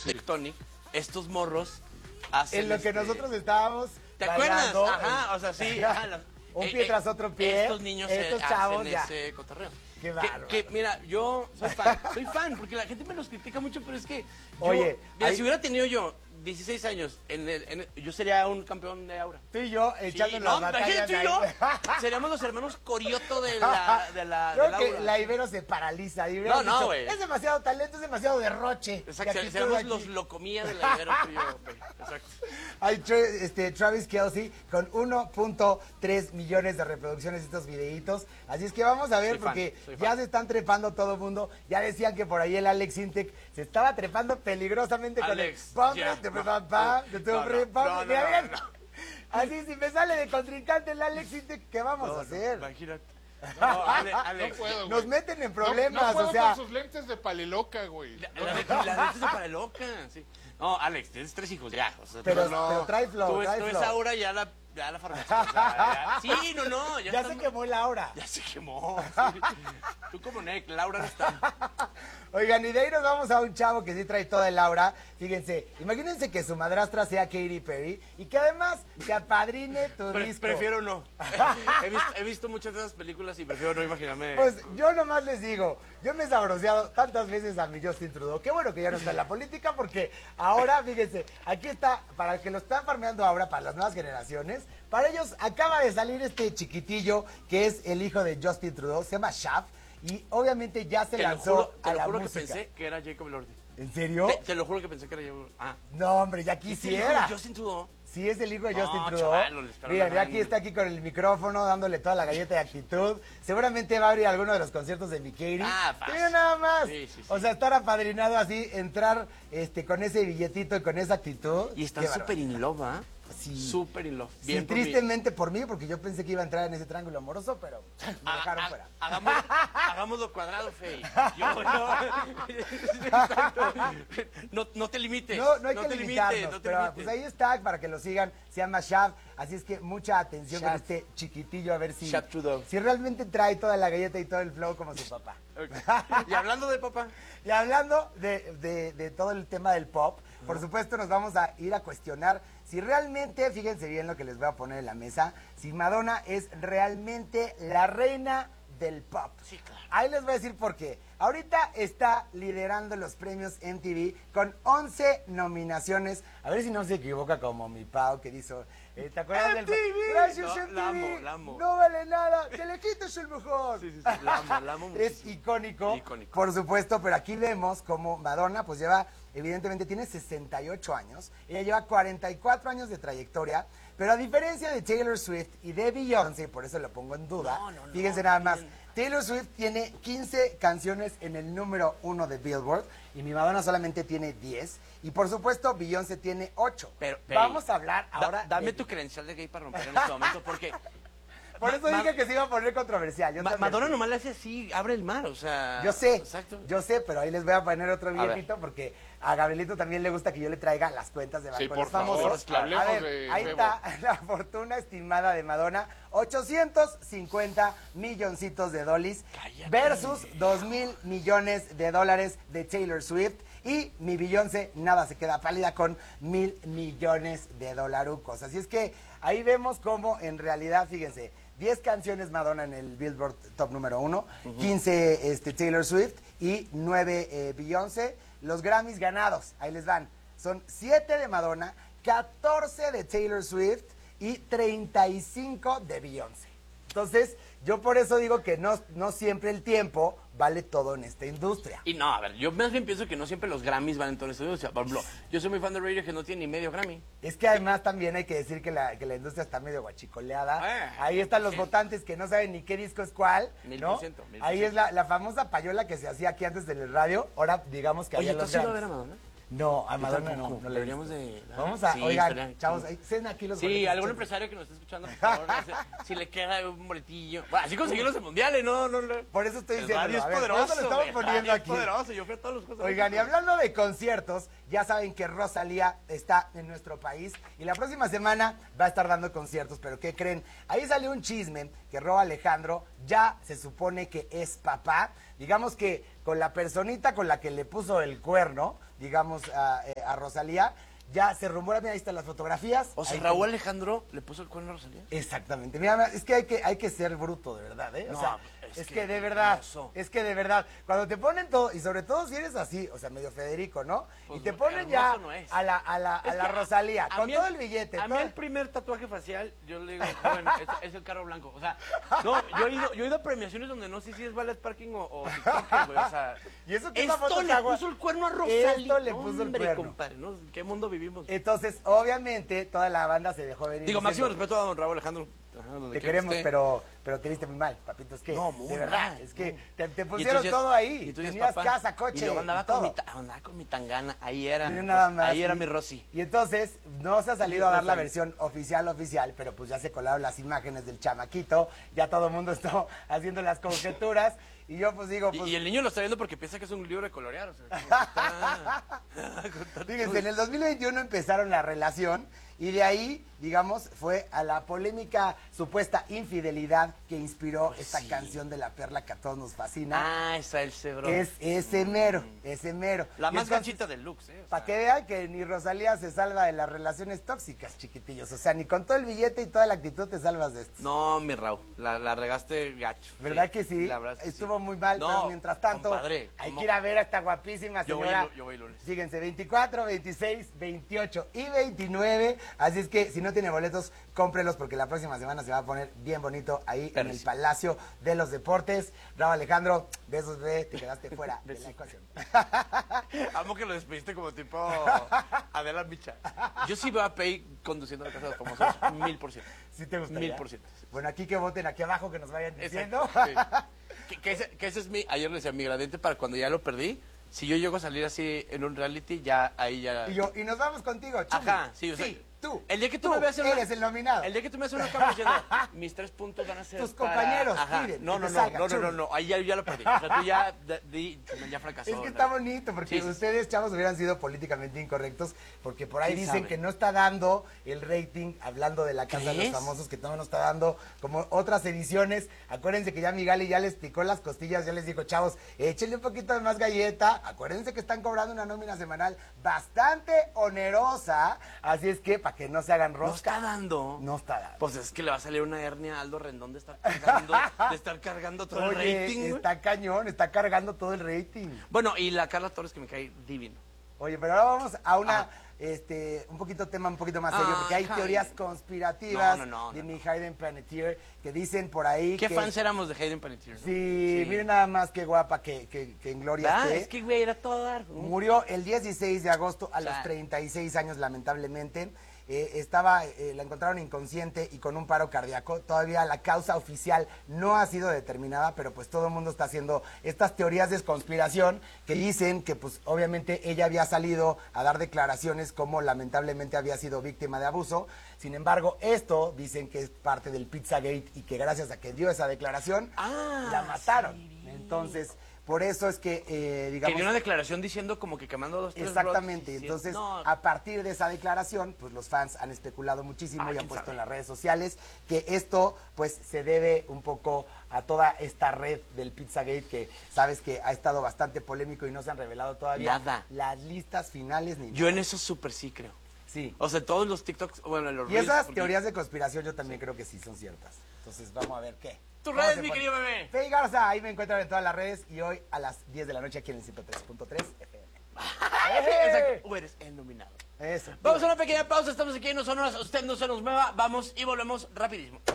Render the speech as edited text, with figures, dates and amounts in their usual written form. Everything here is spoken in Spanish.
Tectonic, estos morros hacen En lo que nosotros estábamos ¿te acuerdas? bailando, Ajá, o sea, sí. Ajá, un pie tras otro pie. Estos niños estos chavos hacen ya. ese cotorreo. Qué bárbaro. Mira, yo soy fan, porque la gente me los critica mucho, pero es que yo, Oye, mira, si hubiera tenido yo 16 años, yo sería un campeón de Aura. Tú y yo echando Sí, las no, batallas. imagínate tú y yo, seríamos los hermanos Corioto de la Creo que Aura. la Ibero se paraliza. Y No, dicho, güey. Es demasiado talento, es demasiado derroche. Exacto, Y aquí seríamos estoy los aquí. locomía de la Ibero, tú y yo, güey. Exacto. Hay Travis Kelce con 1.3 millones de reproducciones de estos videitos. Así es que vamos a ver, Soy fan, porque soy ya fan. se están trepando todo el mundo. Ya decían que por ahí el Alex Intec se estaba trepando peligrosamente Alex, con ya, el pam, no, pam, pam, no, de tu no, hombre, pam. no, Mira, no, mira. no. Así, si me sale de contrincante el Alex Intec, ¿qué vamos a hacer? Imagínate. No, Alex. No puedo, güey. Nos meten en problemas, no puedo o sea. con sus lentes de paleloca, güey. La neta se para loca, sí. No, Alex, tienes 3 hijos ya. O sea, Pero no. trae flow, tú trae ves flow. ahora ya la farmacia. O sea, sí, no, Ya se quemó Laura. Ya se quemó. Sí. Tú como Nick, Laura no está. Oigan, y de ahí nos vamos a un chavo que sí trae toda el aura. Fíjense, imagínense que su madrastra sea Katy Perry y que además te apadrine tu disco. Prefiero no. He visto muchas de esas películas y prefiero no imaginarme. Pues yo nomás les digo, yo me he sabroseado tantas veces a mi Justin Trudeau. Qué bueno que ya no está en la política porque ahora, fíjense, aquí está, para que lo están farmeando ahora, para las nuevas generaciones, para ellos acaba de salir este chiquitillo que es el hijo de Justin Trudeau, se llama Shaft, y obviamente ya se lanzó te a lo la juro que música. pensé que era Jacob Elordi. ¿En serio? Te lo juro que pensé que era Jacob. No, hombre, ya quisiera. Justin Trudeau. Sí, es el hijo de No, Justin Trudeau. chaval, le espero Mira, la ya aquí mano. está aquí con el micrófono, dándole toda la galleta de actitud. Seguramente va a abrir alguno de los conciertos de mi Katy. Fácil. Mira nada más. Sí, sí, sí. O sea, estar apadrinado así, entrar con ese billetito y con esa actitud. Y están Qué súper in love, ¿ah? Sí. Súper in love. Sí, Bien por mí. tristemente por mí, porque yo pensé que iba a entrar en ese triángulo amoroso, pero me dejaron fuera. Hagámoslo cuadrado, Fey. Exacto. No te limites. No hay que te limitarnos, limites, no te pero limites. pues ahí está, para que lo sigan, se llama Shaft, así es que mucha atención con Shaft. este chiquitillo, a ver si, Shaft Trudeau. si realmente trae toda la galleta y todo el flow como su papá. Ok. Y hablando de papá, Y hablando de todo el tema del pop, por supuesto nos vamos a ir a cuestionar si realmente, fíjense bien lo que les voy a poner en la mesa, si Madonna es realmente la reina del pop. Sí, claro. Ahí les voy a decir por qué. Ahorita está liderando los premios MTV con 11 nominaciones. A ver si no se equivoca como mi Pau que dijo, ¿te acuerdas del MTV? Gracias, No, MTV. la amo. No vale nada, te le quitas el mejor. Sí, la amo Es muchísimo. icónico, Icónico. por supuesto, pero aquí vemos como Madonna pues lleva, evidentemente tiene 68 años, ella lleva 44 años de trayectoria, pero a diferencia de Taylor Swift y de Beyoncé, por eso lo pongo en duda, No, fíjense nada más, bien. Taylor Swift tiene 15 canciones en el número 1 de Billboard y mi Madonna solamente tiene 10 y por supuesto Beyoncé tiene 8. Pero, Vamos a hablar ahora Dame de- tu credencial de gay para romper en este momento, porque Por eso dije que se iba a poner controversial. Yo también. Madonna nomás le hace así, abre el mar, o sea. Yo sé, Exacto. yo sé, pero ahí les voy a poner otro ver. billetito porque a Gabrielito también le gusta que yo le traiga las cuentas de Sí, banco. por Los famosos. favor, hablemos A ver, de ahí Bebo. está la fortuna estimada de Madonna, 850 milloncitos de dólares Cállate. versus 2,000 millones de dólares de Taylor Swift. Y mi Beyoncé nada se queda pálida con 1,000 millones de dolarucos. Así es que ahí vemos cómo en realidad, fíjense, 10 canciones Madonna en el Billboard Top número 1, 15 Taylor Swift y 9 Beyoncé. Los Grammys ganados, ahí les van, son 7 de Madonna, 14 de Taylor Swift y 35 de Beyoncé. Entonces, yo por eso digo que no siempre el tiempo vale todo en esta industria. Y no, a ver, yo más bien pienso que no siempre los Grammys van en todo esto. O sea, por ejemplo, yo soy muy fan de Radio que no tiene ni medio Grammy. Es que además también hay que decir que la industria está medio guachicoleada. Ahí están los 100%. votantes que no saben ni qué disco es cuál, ¿no? 1000%. Ahí es la famosa payola que se hacía aquí antes del radio. Ahora digamos que Oye, había ¿tú los has ido a ver a Grammys. Madonna? No, a Yo Madonna tampoco, no le he deberíamos visto. de- Vamos a, Sí, oigan, estaría- chavos, sí. ahí, ceden aquí los Sí, boletos, algún chavos. empresario que nos esté escuchando, por favor, si le queda un boletillo. Bueno, así conseguimos los mundiales, no. Por eso estoy El diciendo, radio es a ver, por eso poderoso, lo estamos güey, poniendo radio es aquí. poderoso, yo fui a todos los cosas. Oigan, y hablando de conciertos, ya saben que Rosalía está en nuestro país y la próxima semana va a estar dando conciertos, pero ¿qué creen? Ahí salió un chisme que Rob Alejandro ya se supone que es papá digamos que con la personita con la que le puso el cuerno, digamos, a Rosalía, ya se rumora, mira, ahí están las fotografías. O sea, ahí Raúl Alejandro le puso el cuerno a Rosalía. Exactamente. Mira, es que hay que ser bruto, de verdad, ¿eh? O No, sea, es es que que de verdad, hermoso. es que de verdad, cuando te ponen todo, y sobre todo si eres así, o sea, medio Federico, ¿no? Pues y te no, ponen ya hermoso no es. a la Rosalía, A con mí todo el billete. A mí todo el primer tatuaje facial, yo le digo, joven, es el carro blanco. O sea, no, yo he ido a premiaciones donde no sé si es ballet parking o TikToker, güey. O sea, Y eso que esa esto foto le está guapa. puso el cuerno a Rosalía. Esto le puso el Hombre, cuerno. compadre, ¿no? ¿En qué mundo vivimos? Entonces, obviamente, toda la banda se dejó venir. Digo, máximo diciendo, respeto a don Raúl Alejandro. Ajá, donde te quiera queremos, que esté. pero te viste muy mal, papito. Es que, No, muy de verdad, mal, es que no. te Y pusieron entonces- todo ahí. y tú dices, Tenías papá, casa, coche, y yo andaba, y todo. andaba con mi tangana, ahí era. Mira nada más. Ahí era Y- mi Rosy. Y entonces, no se ha salido a dar la Rosalía. versión oficial, pero pues ya se colaron las imágenes del chamaquito, ya todo el mundo está haciendo las conjeturas, y yo pues digo, pues, Y el niño lo está viendo porque piensa que es un libro de colorear. O sea, está- fíjense, en el 2021 empezaron la relación, y de ahí, digamos, fue a la polémica supuesta infidelidad que inspiró Pues esta sí. canción de la perla que a todos nos fascina. Ah, esa el cebro. Es ese mero, ese mero. La Y más entonces, ganchita del Lux, ¿eh? O para sea, que vean que ni Rosalía se salva de las relaciones tóxicas, chiquitillos. O sea, ni con todo el billete y toda la actitud te salvas de esto. No, mi Raúl, la regaste gacho. ¿Verdad que sí? La verdad es que Estuvo sí. muy mal, No, pero mientras tanto, compadre, hay ¿cómo? que ir a ver a esta guapísima Yo voy señora. yo voy el lunes. Fíjense, 24, 26, 28 y 29. Así es que si no tiene boletos, cómprelos porque la próxima semana se va a poner bien bonito ahí en el Perrísimo. Palacio de los Deportes. Bravo, Alejandro. Besos, bebé. Te quedaste fuera de la ecuación. Amo que lo despediste como tipo Adela Micha. Yo sí veo a Pei conduciendo la casa de los famosos, 1000%. ¿Sí te gustaría? 1000%. Bueno, aquí que voten aquí abajo, que nos vayan diciendo. Exacto, sí. Que ese es mi, ayer le decía, mi gradiente para cuando ya lo perdí. Si yo llego a salir así en un reality, ya ahí ya... Y nos vamos contigo, Chumi. Ajá, sí, o sea, tú. el día que tú me veas en una- eres el nominado. El día que tú me haces una cámara diciendo, mis 3 puntos van a ser Tus para-". compañeros Ajá. piden No, que no, te no, salga, no, no, Chumi. no, no, ahí ya lo perdí. O sea, tú ya, ya fracasó. Es que la está verdad. bonito porque Sí, sí, sí. ustedes, chavos, hubieran sido políticamente incorrectos porque por ahí ¿Quién dicen sabe? que no está dando el rating, hablando de la Casa de los ¿Crees? Famosos, que no está dando como otras ediciones. Acuérdense que ya Migali ya les picó las costillas, ya les dijo, chavos, échenle un poquito de más galleta. Acuérdense que están cobrando una nómina semanal bastante onerosa, así es que para que no se hagan No rosca. está dando. No está dando. Pues es que le va a salir una hernia a Aldo Rendón de estar cargando todo el Oye, rating, güey. está cañón, está cargando todo el rating. Bueno, y la Carla Torres que me cae divino. Oye, pero ahora vamos a una, Ajá. un poquito más serio, Ay, porque hay Hayden. teorías conspirativas No, de no. mi Hayden Panettiere que dicen por ahí ¿Qué que... fans éramos de Hayden Panettiere? ¿no? Sí, miren nada más qué guapa que en gloria Ah, esté. es que, güey, era todo dar. Murió el 16 de agosto a los Claro. 36 años, lamentablemente. La encontraron inconsciente y con un paro cardíaco. Todavía la causa oficial no ha sido determinada, pero pues todo el mundo está haciendo estas teorías de conspiración que dicen que pues obviamente ella había salido a dar declaraciones como lamentablemente había sido víctima de abuso. Sin embargo, esto dicen que es parte del Pizzagate y que gracias a que dio esa declaración, la mataron. sí. Entonces, por eso es que, Que digamos... dio una declaración diciendo como que quemando dos, tres Exactamente, brotes, sí, entonces no, a partir de esa declaración, pues los fans han especulado muchísimo y han ¿quién puesto sabe? en las redes sociales que esto pues se debe un poco a toda esta red del Pizzagate que sabes que ha estado bastante polémico y no se han revelado todavía Nada. las listas finales ni Yo nada. en eso súper sí creo. Sí. O sea, todos los TikToks, bueno, en los Y Reels, esas porque- teorías de conspiración yo también creo que sí son ciertas. Entonces vamos a ver qué. Tus ¿Cómo redes, se mi pone? querido bebé. Fey Garza, ahí me encuentran en todas las redes y hoy a las 10 de la noche aquí en el 103.3 FM. Exacto, o eres el nominado. Eso. Vamos a una pequeña pausa, estamos aquí en No Sonoras, usted no se nos mueva, vamos y volvemos rapidísimo.